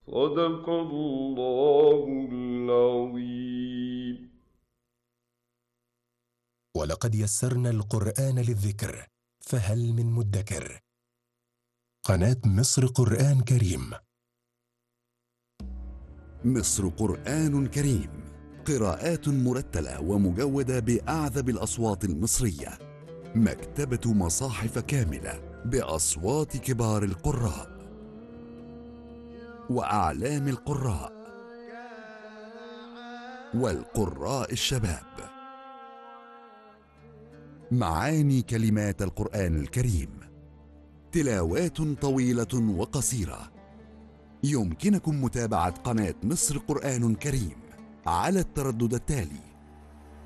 صدق الله العظيم. ولقد يسرنا القرآن للذكر فهل من مدكر. قناة مصر قرآن كريم. مصر قرآن كريم، قراءات مرتلة ومجودة بأعذب الأصوات المصرية. مكتبة مصاحف كاملة بأصوات كبار القراء وأعلام القراء والقراء الشباب. معاني كلمات القرآن الكريم، تلاوات طويلة وقصيرة. يمكنكم متابعة قناة مصر قرآن كريم على التردد التالي